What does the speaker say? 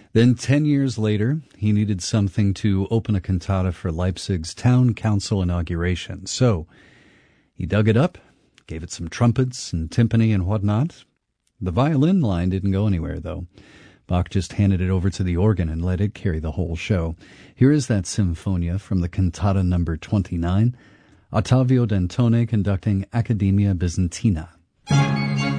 Then 10 years later, he needed something to open a cantata for Leipzig's town council inauguration. So he dug it up, gave it some trumpets and timpani and whatnot. The violin line didn't go anywhere, though. Bach just handed it over to the organ and let it carry the whole show. Here is that Sinfonia from the cantata number 29, Ottavio Dantone conducting Accademia Bizantina.